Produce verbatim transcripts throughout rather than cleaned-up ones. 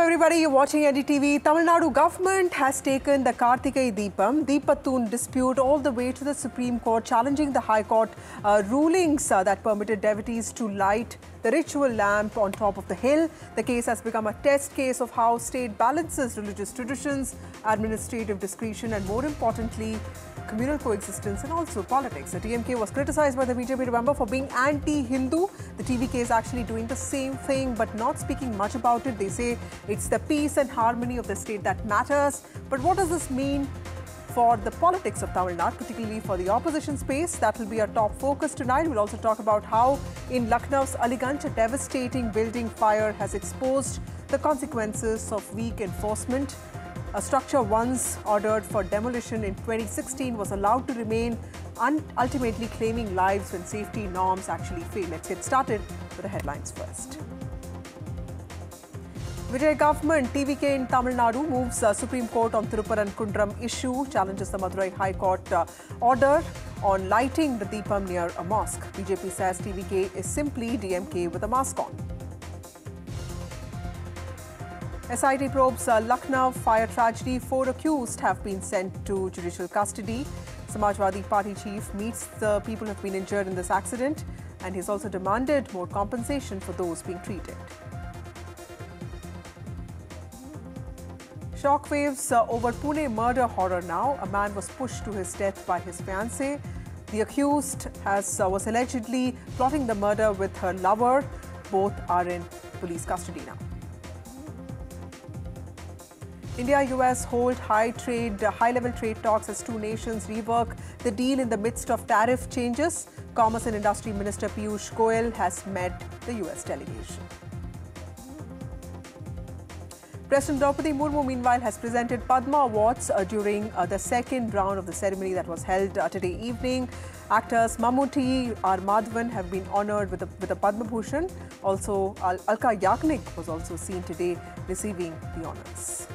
everybody, you're watching N D T V. Tamil Nadu government has taken the Karthikai Deepam, Deepathun dispute all the way to the Supreme Court, challenging the High Court uh, rulings uh, that permitted devotees to light the ritual lamp on top of the hill. The case has become a test case of how state balances religious traditions, administrative discretion and, more importantly, communal coexistence and also politics. The D M K was criticized by the B J P, remember, for being anti-Hindu. The T V K is actually doing the same thing but not speaking much about it. They say it's the peace and harmony of the state that matters. But what does this mean for the politics of Tamil Nadu, particularly for the opposition space? That will be our top focus tonight. We'll also talk about how in Lucknow's Aliganj, a devastating building fire has exposed the consequences of weak enforcement. A structure once ordered for demolition in twenty sixteen was allowed to remain, ultimately claiming lives when safety norms actually fail. Let's get started with the headlines first. Vijay government, T V K in Tamil Nadu moves uh, Supreme Court on Thiruparangundram issue, challenges the Madurai High Court uh, order on lighting the Deepam near a mosque. B J P says T V K is simply D M K with a mask on. S I T probes uh, Lucknow fire tragedy. Four accused have been sent to judicial custody. Samajwadi Party chief meets the people who have been injured in this accident, and he's also demanded more compensation for those being treated. Shockwaves uh, over Pune murder horror now. A man was pushed to his death by his fiancée. The accused has uh, was allegedly plotting the murder with her lover. Both are in police custody now. India-U S hold high trade, uh, high-level trade talks as two nations rework the deal in the midst of tariff changes. Commerce and Industry Minister Piyush Goyal has met the U S delegation. President Draupadi Murmu, meanwhile, has presented Padma Awards uh, during uh, the second round of the ceremony that was held uh, today evening. Actors Mammootty, R. Madhavan have been honoured with a, with a Padma Bhushan. Also, Al Alka Yagnik was also seen today receiving the honours.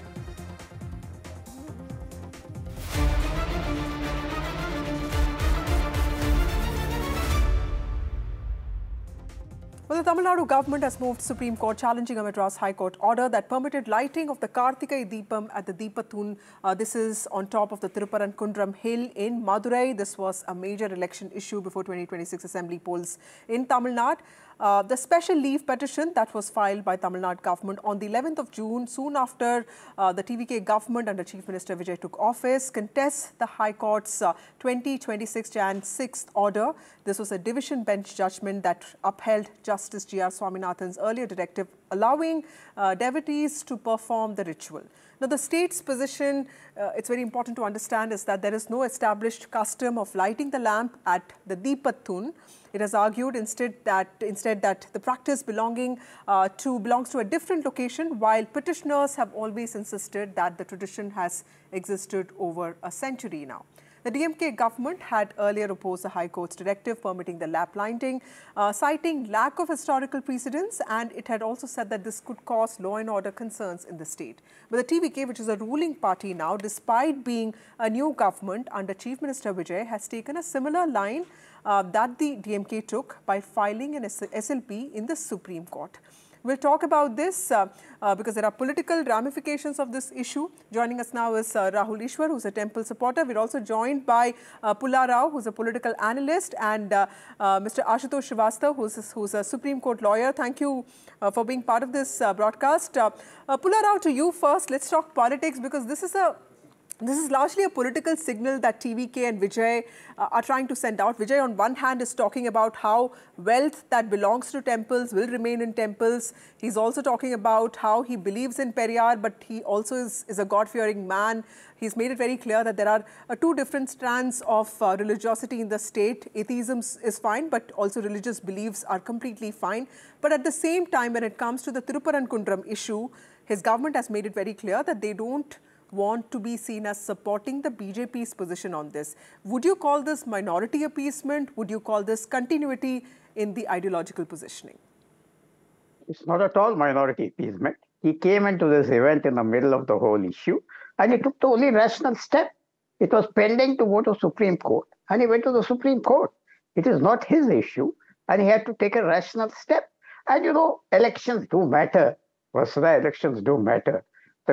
Well, the Tamil Nadu government has moved Supreme Court challenging a Madras High Court order that permitted lighting of the Karthikai Deepam at the Deepathun. Uh, this is on top of the Thiruparangundram hill in Madurai. This was a major election issue before twenty twenty-six assembly polls in Tamil Nadu. Uh, the special leave petition that was filed by Tamil Nadu government on the eleventh of June, soon after uh, the T V K government under Chief Minister Vijay took office, contests the High Court's uh, twenty twenty-six January sixth order. This was a division bench judgment that upheld Justice G R Swaminathan's earlier directive allowing uh, devotees to perform the ritual. Now, the state's position, uh, it's very important to understand, is that there is no established custom of lighting the lamp at the Deepathun. It has argued instead that instead that the practice belonging uh, to belongs to a different location, while petitioners have always insisted that the tradition has existed over a century now. The D M K government had earlier opposed the High Court's directive permitting the lamp lighting, uh, citing lack of historical precedents, and it had also said that this could cause law and order concerns in the state. But the T V K, which is a ruling party now, despite being a new government under Chief Minister Vijay, has taken a similar line uh, that the D M K took by filing an S L P in the Supreme Court. We'll talk about this uh, uh, because there are political ramifications of this issue. Joining us now is uh, Rahul Ishwar, who's a temple supporter. We're also joined by uh, Pulla Rao, who's a political analyst, and uh, uh, Mister Ashutosh Srivastava, who's, who's a Supreme Court lawyer. Thank you uh, for being part of this uh, broadcast. Uh, uh, Pulla Rao, to you first. Let's talk politics, because this is a This is largely a political signal that T V K and Vijay uh, are trying to send out. Vijay, on one hand, is talking about how wealth that belongs to temples will remain in temples. He's also talking about how he believes in Periyar, but he also is, is a God-fearing man. He's made it very clear that there are uh, two different strands of uh, religiosity in the state. Atheism is fine, but also religious beliefs are completely fine. But at the same time, when it comes to the Thiruparangundram issue, his government has made it very clear that they don't want to be seen as supporting the B J P's position on this. Would you call this minority appeasement? Would you call this continuity in the ideological positioning? It's not at all minority appeasement. He came into this event in the middle of the whole issue, and he took the only rational step. It was pending to go to Supreme Court, and he went to the Supreme Court. It is not his issue, and he had to take a rational step. And you know, elections do matter. Vasudha elections do matter.